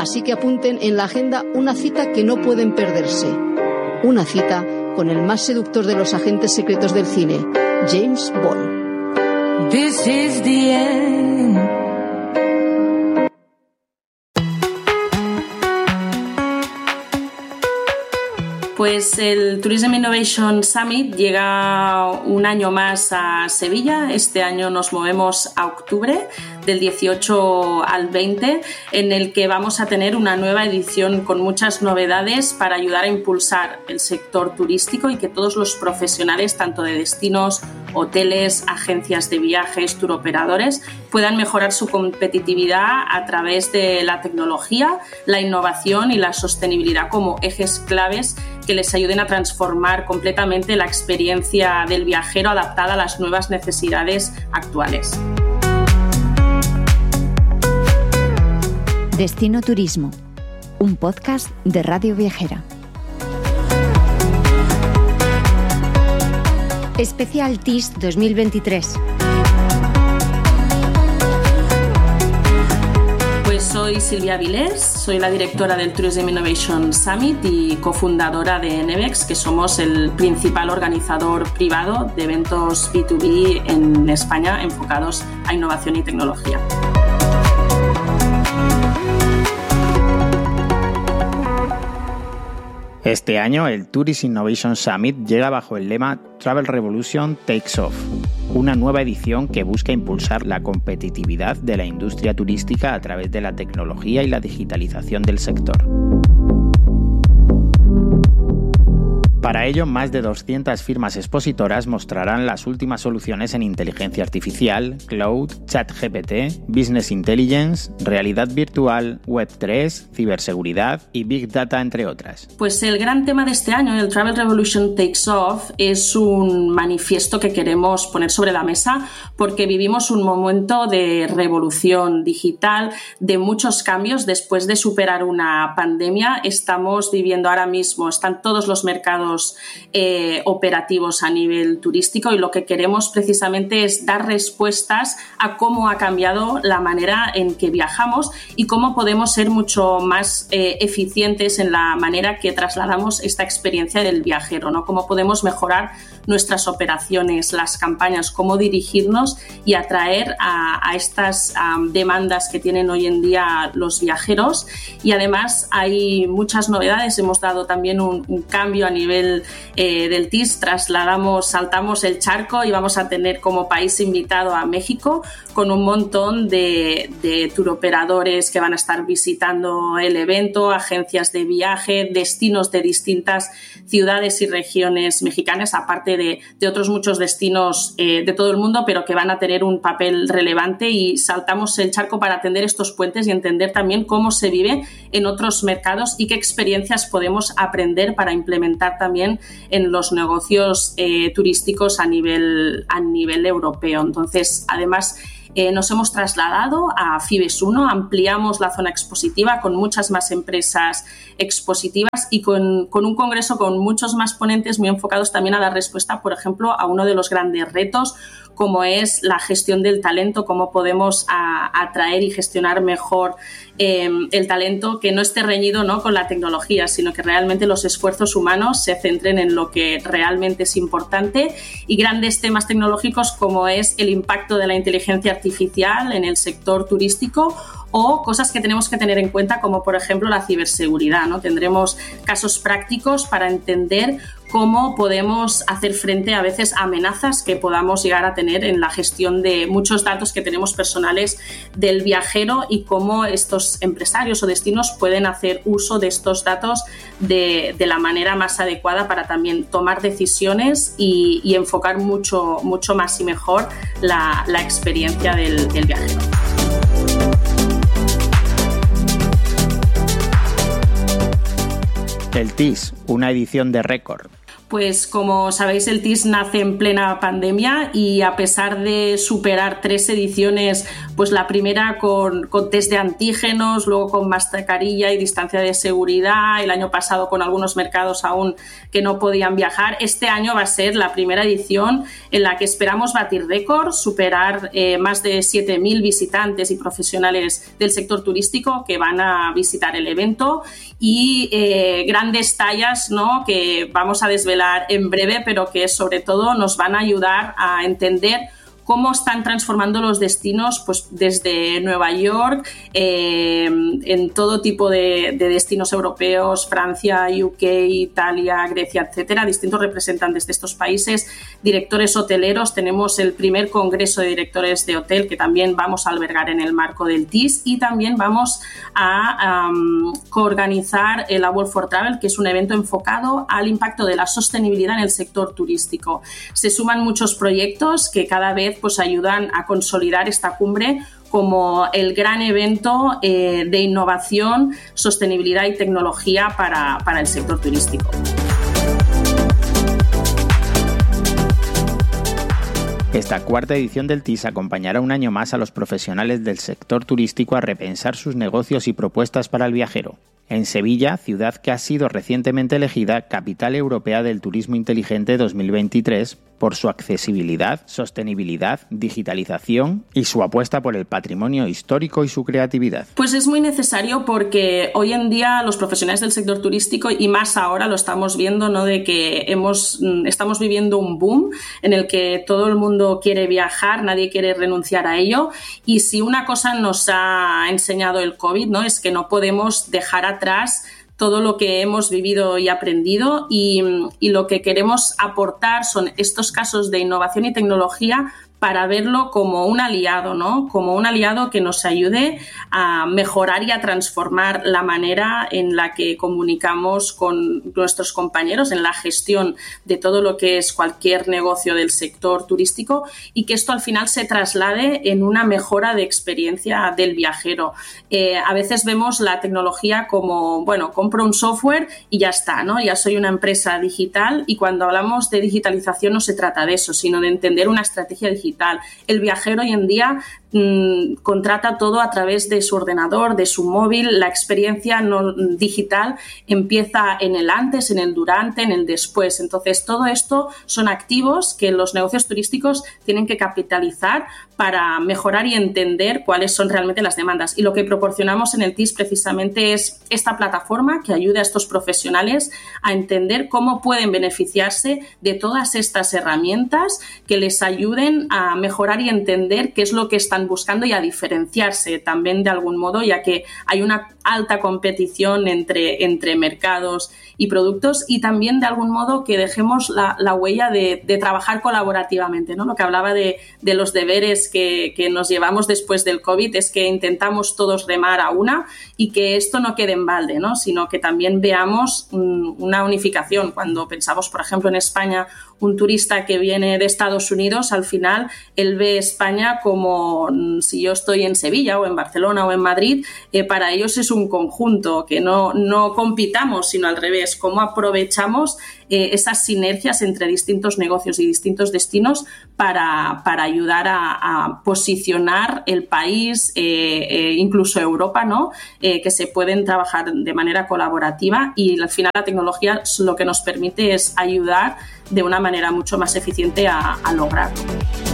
Así que apunten en la agenda una cita que no pueden perderse. Una cita con el más seductor de los agentes secretos del cine, James Bond. This is the end. Pues el Tourism Innovation Summit llega un año más a Sevilla. Este año nos movemos a octubre, del 18 al 20, en el que vamos a tener una nueva edición con muchas novedades para ayudar a impulsar el sector turístico y que todos los profesionales, tanto de destinos, hoteles, agencias de viajes, turoperadores, puedan mejorar su competitividad a través de la tecnología, la innovación y la sostenibilidad como ejes claves que les ayuden a transformar completamente la experiencia del viajero adaptada a las nuevas necesidades actuales. Destino Turismo, un podcast de Radio Viajera. Especial TIS 2023. Pues soy Silvia Vilés, soy la directora del Tourism Innovation Summit y cofundadora de Nevex, que somos el principal organizador privado de eventos B2B en España enfocados a innovación y tecnología. Este año el Tourism Innovation Summit llega bajo el lema Travel Revolution Takes Off, una nueva edición que busca impulsar la competitividad de la industria turística a través de la tecnología y la digitalización del sector. Para ello, más de 200 firmas expositoras mostrarán las últimas soluciones en inteligencia artificial, cloud, ChatGPT, business intelligence, realidad virtual, Web3, ciberseguridad y Big Data, entre otras. Pues el gran tema de este año, el Travel Revolution Takes Off, es un manifiesto que queremos poner sobre la mesa porque vivimos un momento de revolución digital, de muchos cambios. Después de superar una pandemia, estamos viviendo ahora mismo, están todos los mercados operativos a nivel turístico y lo que queremos precisamente es dar respuestas a cómo ha cambiado la manera en que viajamos y cómo podemos ser mucho más eficientes en la manera que trasladamos esta experiencia del viajero, ¿no? Cómo podemos mejorar nuestras operaciones, las campañas, cómo dirigirnos y atraer a estas demandas que tienen hoy en día los viajeros. Y además hay muchas novedades, hemos dado también un cambio a nivel del TIS, saltamos el charco y vamos a tener como país invitado a México con un montón de turoperadores que van a estar visitando el evento, agencias de viaje, destinos de distintas ciudades y regiones mexicanas, aparte de otros muchos destinos de todo el mundo, pero que van a tener un papel relevante y saltamos el charco para atender estos puentes y entender también cómo se vive en otros mercados y qué experiencias podemos aprender para implementar también en los negocios turísticos a nivel europeo. Entonces, además, nos hemos trasladado a FIBES 1, ampliamos la zona expositiva con muchas más empresas expositivas y con un congreso con muchos más ponentes muy enfocados también a dar respuesta, por ejemplo, a uno de los grandes retos como es la gestión del talento, cómo podemos atraer y gestionar mejor el talento, que no esté reñido, ¿no?, con la tecnología, sino que realmente los esfuerzos humanos se centren en lo que realmente es importante, y grandes temas tecnológicos como es el impacto de la inteligencia artificial en el sector turístico o cosas que tenemos que tener en cuenta como por ejemplo la ciberseguridad, ¿no? Tendremos casos prácticos para entender cómo podemos hacer frente a veces a amenazas que podamos llegar a tener en la gestión de muchos datos que tenemos personales del viajero y cómo estos empresarios o destinos pueden hacer uso de estos datos de la manera más adecuada para también tomar decisiones y enfocar mucho más y mejor la experiencia del viajero. El TIS, una edición de récord. Pues como sabéis, el TIS nace en plena pandemia y a pesar de superar 3 ediciones, pues la primera con test de antígenos, luego con mascarilla y distancia de seguridad, el año pasado con algunos mercados aún que no podían viajar, este año va a ser la primera edición en la que esperamos batir récords, superar más de 7.000 visitantes y profesionales del sector turístico que van a visitar el evento y grandes tallas, ¿no?, que vamos a desvelar en breve, pero que sobre todo nos van a ayudar a entender cómo están transformando los destinos, pues desde Nueva York, en todo tipo de destinos europeos, Francia, UK, Italia, Grecia, etcétera, distintos representantes de estos países, directores hoteleros. Tenemos el primer congreso de directores de hotel que también vamos a albergar en el marco del TIS y también vamos a coorganizar el A World for Travel, que es un evento enfocado al impacto de la sostenibilidad en el sector turístico. Se suman muchos proyectos que cada vez pues ayudan a consolidar esta cumbre como el gran evento de innovación, sostenibilidad y tecnología para el sector turístico. Esta cuarta edición del TIS acompañará un año más a los profesionales del sector turístico a repensar sus negocios y propuestas para el viajero. En Sevilla, ciudad que ha sido recientemente elegida Capital Europea del Turismo Inteligente 2023 por su accesibilidad, sostenibilidad, digitalización y su apuesta por el patrimonio histórico y su creatividad. Pues es muy necesario porque hoy en día los profesionales del sector turístico, y más ahora lo estamos viendo, ¿no?, de que estamos viviendo un boom en el que todo el mundo quiere viajar, nadie quiere renunciar a ello, y si una cosa nos ha enseñado el COVID, ¿no?, es que no podemos dejar atrás todo lo que hemos vivido y aprendido y lo que queremos aportar son estos casos de innovación y tecnología para verlo como un aliado, ¿no?, como un aliado que nos ayude a mejorar y a transformar la manera en la que comunicamos con nuestros compañeros en la gestión de todo lo que es cualquier negocio del sector turístico y que esto al final se traslade en una mejora de experiencia del viajero. A veces vemos la tecnología como, bueno, compro un software y ya está, ¿no?, ya soy una empresa digital, y cuando hablamos de digitalización no se trata de eso, sino de entender una estrategia digital. El viajero hoy en día contrata todo a través de su ordenador, de su móvil. La experiencia digital empieza en el antes, en el durante, en el después. Entonces, todo esto son activos que los negocios turísticos tienen que capitalizar para mejorar y entender cuáles son realmente las demandas. Y lo que proporcionamos en el TIS precisamente es esta plataforma que ayude a estos profesionales a entender cómo pueden beneficiarse de todas estas herramientas que les ayuden a mejorar y entender qué es lo que están buscando y a diferenciarse también de algún modo, ya que hay una alta competición entre mercados y productos, y también de algún modo que dejemos la huella de trabajar colaborativamente, ¿no? Lo que hablaba de los deberes que nos llevamos después del COVID es que intentamos todos remar a una y que esto no quede en balde, ¿no?, sino que también veamos una unificación. Cuando pensamos, por ejemplo, en España, un turista que viene de Estados Unidos, al final él ve España como si yo estoy en Sevilla o en Barcelona o en Madrid, para ellos es un conjunto, que no compitamos, sino al revés, cómo aprovechamos esas sinergias entre distintos negocios y distintos destinos para ayudar a posicionar el país, incluso Europa, ¿no?, que se pueden trabajar de manera colaborativa, y al final la tecnología lo que nos permite es ayudar de una manera mucho más eficiente a lograrlo.